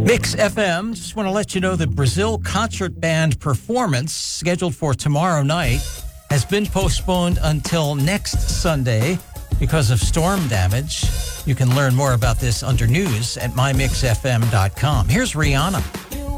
Mix FM, just want to let you know that Brazil Concert Band performance scheduled for tomorrow night has been postponed until next Sunday because of storm damage. You can learn more about this under news at mymixfm.com. Here's Rihanna.